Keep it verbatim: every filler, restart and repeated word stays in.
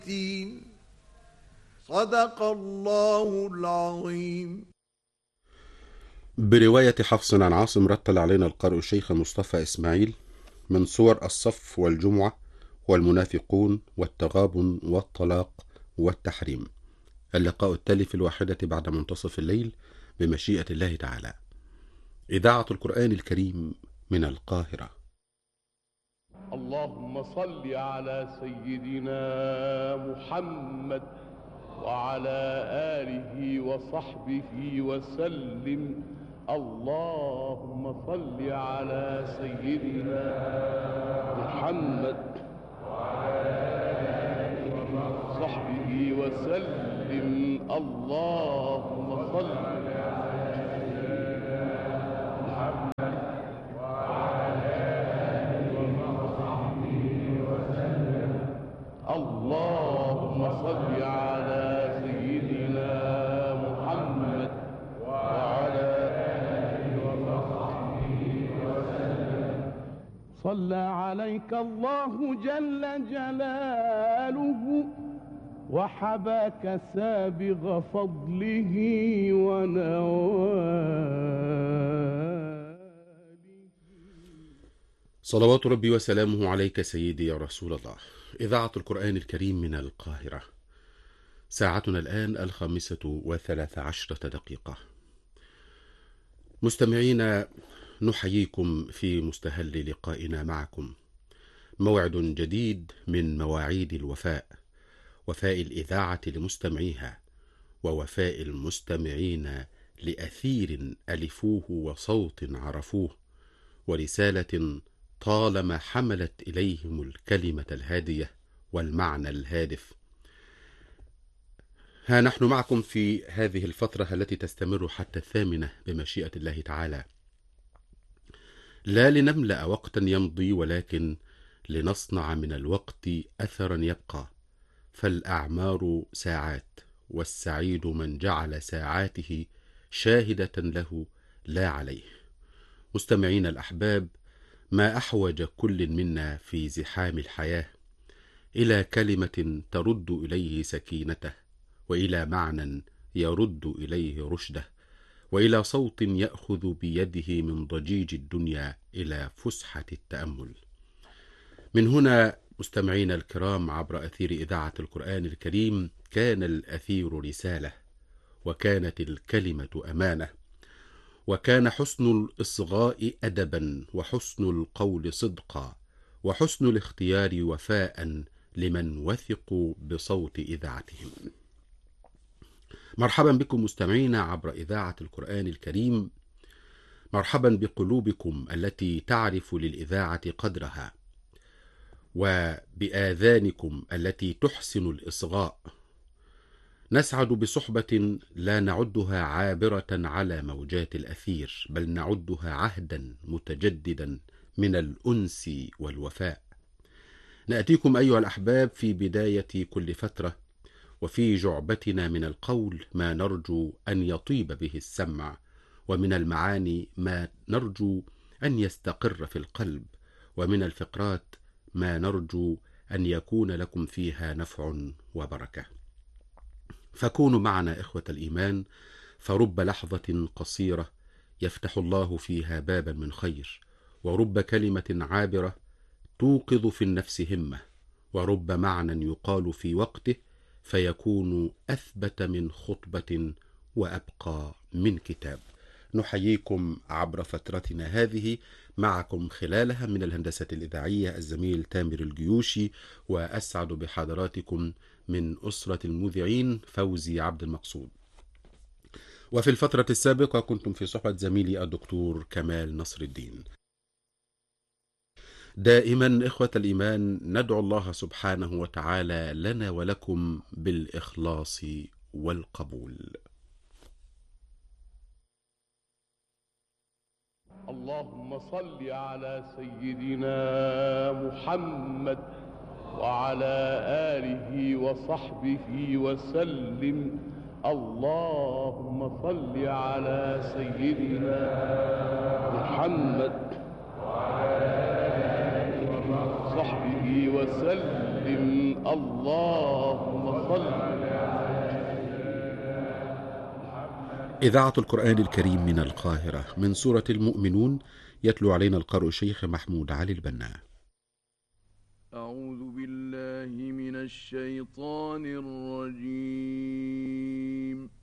صدق الله العظيم. برواية حفص عن عاصم رتل علينا القارئ الشيخ مصطفى إسماعيل من سور الصف والجمعة والمنافقون والتغابن والطلاق والتحريم. اللقاء التالي في الواحدة بعد منتصف الليل بمشيئة الله تعالى. إذاعة القرآن الكريم من القاهرة. اللهم صل على سيدنا محمد وعلى آله وصحبه وسلم. اللهم صل على سيدنا محمد وعلى آله وصحبه وسلم. اللهم صل على سيدنا محمد وعلى آله وصحبه وسلم. اللهم صل على سيدنا محمد وعلى آله وصحبه وسلم. صلى عليك الله جل جلاله وحباك سابغ فضله ونواله. صلوات ربي وسلامه عليك سيدي يا رسول الله. إذاعة القرآن الكريم من القاهرة. ساعتنا الآن الخامسة وثلاث عشرة دقيقة. مستمعين، نحييكم في مستهل لقائنا معكم. موعد جديد من مواعيد الوفاء، وفاء الإذاعة لمستمعيها، ووفاء المستمعين لأثير ألفوه وصوت عرفوه، ورسالة طالما حملت إليهم الكلمة الهادية والمعنى الهادف. ها نحن معكم في هذه الفترة التي تستمر حتى الثامنة بمشيئة الله تعالى، لا لنملأ وقتا يمضي، ولكن لنصنع من الوقت أثرا يبقى. فالأعمار ساعات، والسعيد من جعل ساعاته شاهدة له لا عليه. مستمعين الأحباب، ما أحوج كل منا في زحام الحياة إلى كلمة ترد إليه سكينته، وإلى معنى يرد إليه رشده، وإلى صوت يأخذ بيده من ضجيج الدنيا إلى فسحة التأمل. من هنا مستمعين الكرام، عبر أثير إذاعة القرآن الكريم، كان الأثير رسالة، وكانت الكلمة أمانة، وكان حسن الإصغاء أدبا، وحسن القول صدقا، وحسن الاختيار وفاء لمن وثقوا بصوت إذاعتهم. مرحبا بكم مستمعينا عبر إذاعة القرآن الكريم. مرحبا بقلوبكم التي تعرف للإذاعة قدرها، وبآذانكم التي تحسن الإصغاء. نسعد بصحبة لا نعدها عابرة على موجات الأثير، بل نعدها عهدا متجددا من الأنس والوفاء. نأتيكم أيها الأحباب في بداية كل فترة، وفي جعبتنا من القول ما نرجو أن يطيب به السمع، ومن المعاني ما نرجو أن يستقر في القلب، ومن الفقرات ما نرجو أن يكون لكم فيها نفع وبركة. فكونوا معنا إخوة الإيمان، فرب لحظة قصيرة يفتح الله فيها بابا من خير، ورب كلمة عابرة توقظ في النفس همة، ورب معنى يقال في وقته فيكون أثبت من خطبة وأبقى من كتاب. نحييكم عبر فترتنا هذه، معكم خلالها من الهندسة الإذاعية الزميل تامر الجيوشي، وأسعد بحضراتكم من أسرة المذيعين فوزي عبد المقصود. وفي الفترة السابقة كنتم في صحبة زميلي الدكتور كمال نصر الدين. دائما إخوة الإيمان ندعو الله سبحانه وتعالى لنا ولكم بالإخلاص والقبول. اللهم صل على سيدنا محمد وعلى آله وصحبه وسلم. اللهم صل على سيدنا محمد وعلى آله وصحبه وسلم. اللهم صل. إذاعة القرآن الكريم من القاهرة، من سورة المؤمنون، يتلو علينا القارئ الشيخ محمود علي البنا. أعوذ بالله من الشيطان الرجيم.